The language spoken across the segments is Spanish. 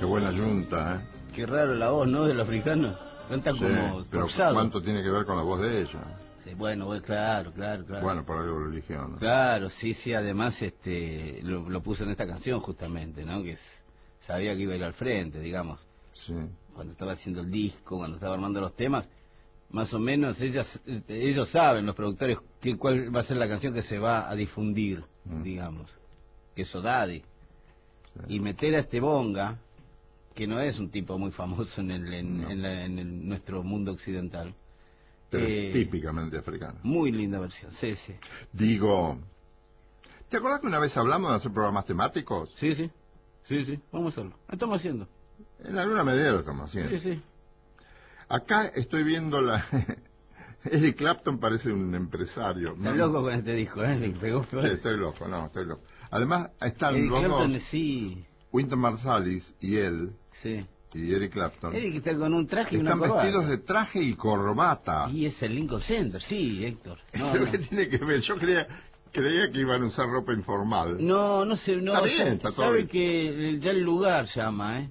Qué buena yunta, ¿eh? Qué raro la voz, ¿no? Del africano. Canta como pero forzado. ¿cuánto tiene que ver con la voz de ella? Sí, bueno, claro. Bueno, por algo religión, ¿no? Claro, sí, además lo puso en esta canción justamente, ¿no? Sabía que iba a ir al frente, digamos. Sí. Cuando estaba haciendo el disco, cuando estaba armando los temas, más o menos ellos saben, los productores, cuál va a ser la canción que se va a difundir, digamos, que es Sodadi. Sí. Y meter a este Bonga, que no es un tipo muy famoso en nuestro mundo occidental. Pero es típicamente africano. Muy linda versión, sí. Digo, ¿te acuerdas que una vez hablamos de hacer programas temáticos? Sí, vamos a hacerlo. Lo estamos haciendo. En alguna medida lo estamos haciendo. Sí. Acá estoy viendo Eric Clapton parece un empresario. Está loco con este disco, ¿eh? Le pegó peor. Sí, estoy loco. Además, están Eric los Clapton, dos, sí. Wynton Marsalis y él, sí. Y Eric Clapton. Eric está con un traje y una corbata. Están vestidos de traje y corbata. Y es el Lincoln Center, sí, Héctor. ¿Qué tiene que ver? Yo creía que iban a usar ropa informal. No sé, Está bien, está todo sabe bien. que ya el lugar llama,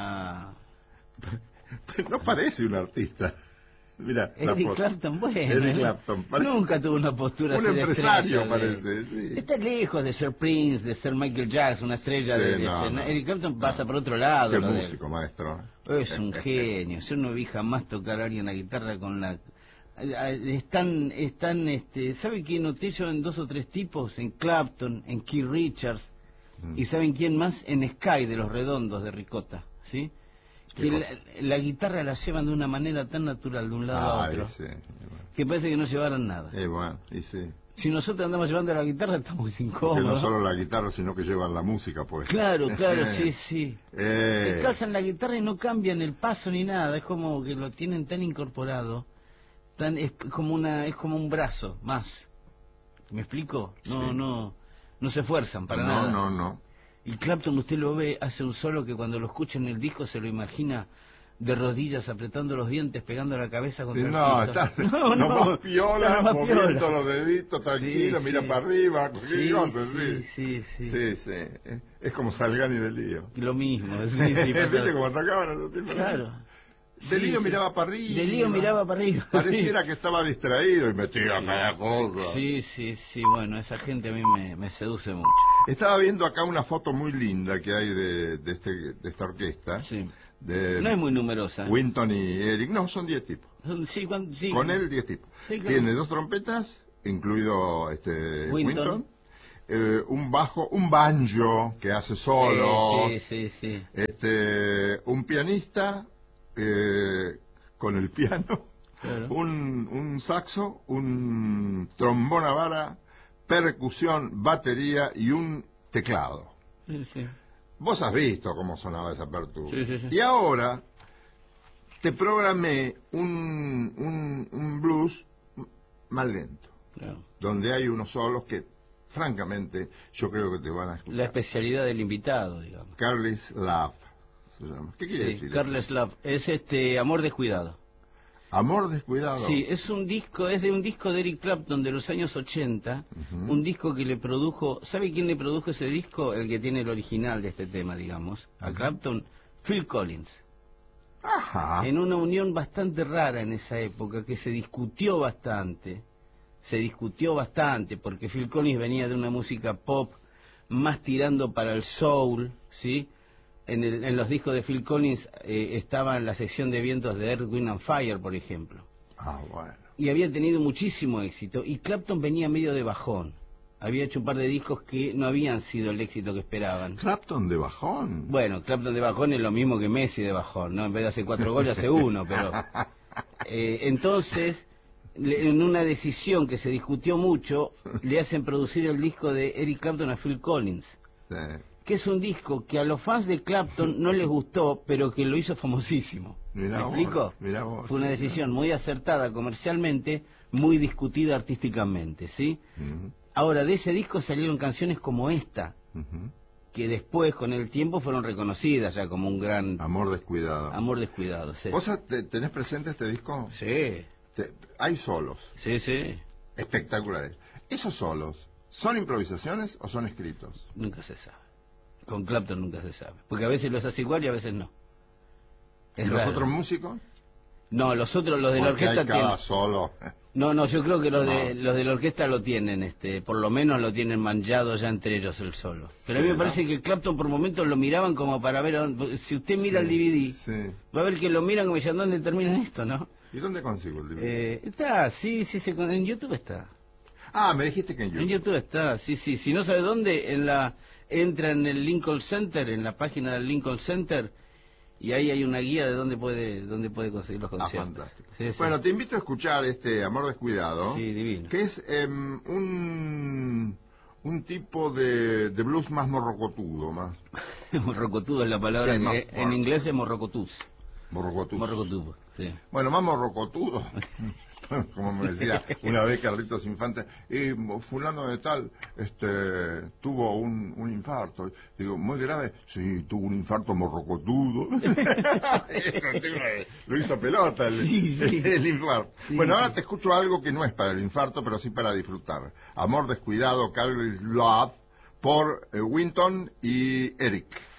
No parece un artista. Mira, Eric Clapton, bueno. Eric Clapton. Nunca tuvo una postura un así empresario, de parece, sí. Está lejos de ser Prince, de ser Michael Jackson, una estrella de escena. No. Eric Clapton pasa por otro lado. Qué músico, maestro. Es un genio. Yo no vi jamás tocar a alguien la guitarra con la... Están, ¿sabe quién noté yo en 2 o 3 tipos? En Clapton, en Keith Richards, y ¿saben quién más? En Sky, de Los Redondos, de Ricota, ¿sí? Que la guitarra la llevan de una manera tan natural de un lado a otro, sí, bueno. que parece que no llevaran nada. Bueno, y sí. Si nosotros andamos llevando la guitarra, estamos incómodos. Porque no solo la guitarra, sino que llevan la música, pues. Claro, sí. Se calzan la guitarra y no cambian el paso ni nada. Es como que lo tienen tan incorporado, es como un brazo más. ¿Me explico? No se esfuerzan para nada. No. Y Clapton, usted lo ve, hace un solo que cuando lo escucha en el disco se lo imagina de rodillas, apretando los dientes, pegando la cabeza contra el piso. Está más piola, moviendo los deditos, tranquilo, mira para arriba, cualquier cosa, sí. Es como Salgani de Lío. Lo mismo, ¿Viste cómo tocaban esos tipos? Claro. De Lío miraba para arriba. De Lío miraba para arriba. Pareciera que estaba distraído y metía cada cosa. Sí, bueno, esa gente a mí me seduce mucho. Estaba viendo acá una foto muy linda que hay de esta orquesta. Sí. No es muy numerosa. Wynton y Eric, no, son 10 tipos. Sí. Con él 10 tipos. Sí, claro. Tiene 2 trompetas, incluido Wynton. Un bajo, un banjo que hace solo. Sí. Un pianista con el piano. Claro. Un saxo, un trombón a vara, percusión, batería y un teclado. Sí. Vos has visto cómo sonaba esa apertura. Sí. Y ahora te programé un blues más lento, Claro. donde hay unos solos que, francamente, yo creo que te van a escuchar. La especialidad del invitado, digamos. Careless Love se llama. ¿Qué quiere decir? Careless Love. Es Amor Descuidado. Amor Descuidado. Sí, es de un disco de Eric Clapton de los años 80, un disco que le produjo, ¿sabe quién le produjo ese disco? El que tiene el original de este tema, digamos, a Clapton, Phil Collins. Ajá. En una unión bastante rara en esa época, que se discutió bastante, porque Phil Collins venía de una música pop más tirando para el soul, ¿sí? En los discos de Phil Collins estaba en la sección de vientos de Earth, Wind and Fire, por ejemplo. Bueno. Y había tenido muchísimo éxito. Y Clapton venía medio de bajón. Había hecho un par de discos que no habían sido el éxito que esperaban. ¿Clapton de bajón? Bueno, Clapton de bajón es lo mismo que Messi de bajón, ¿no? En vez de hacer 4 goles, hace 1, pero... entonces, en una decisión que se discutió mucho, le hacen producir el disco de Eric Clapton a Phil Collins. Sí. Que es un disco que a los fans de Clapton no les gustó, pero que lo hizo famosísimo. ¿Me explico? Mirá vos, fue una decisión muy acertada comercialmente, muy discutida artísticamente, ¿sí? Ahora, de ese disco salieron canciones como esta, que después, con el tiempo, fueron reconocidas ya como un gran... Amor Descuidado. Amor Descuidado, sí. ¿Vos tenés presente este disco? Sí. Hay solos. Sí. Espectaculares. ¿Esos solos son improvisaciones o son escritos? Nunca se sabe. Con Clapton nunca se sabe, porque a veces los hace igual y a veces no. ¿Y los otros músicos? No, los otros, los de la orquesta tienen... solo. No, yo creo que los de la orquesta lo tienen, por lo menos lo tienen manchado ya entre ellos el solo. Pero a mí me parece que Clapton por momentos lo miraban como para ver, si usted mira el DVD, va a ver que lo miran como diciendo, ¿dónde termina esto, no? ¿Y dónde consigo el DVD? Está, en YouTube está. Ah, me dijiste que en YouTube. En YouTube está, sí, si no sabe dónde, entra en el Lincoln Center, en la página del Lincoln Center, y ahí hay una guía de dónde puede conseguir los conciertos. Fantástico. Sí. Bueno, te invito a escuchar Amor Descuidado. Sí, divino. Que es un tipo de blues más morrocotudo, más. Morrocotudo es la palabra que en inglés es morrocotus. Morrocotudo. Sí. Bueno, más morrocotudo. Como me decía una vez Carlitos Infante, fulano de tal tuvo un infarto. Digo, muy grave. Sí, tuvo un infarto morrocotudo. Lo hizo pelota el infarto. Sí. Bueno, ahora te escucho algo que no es para el infarto, pero sí para disfrutar. Amor Descuidado, Carlos Love, por Winton y Eric.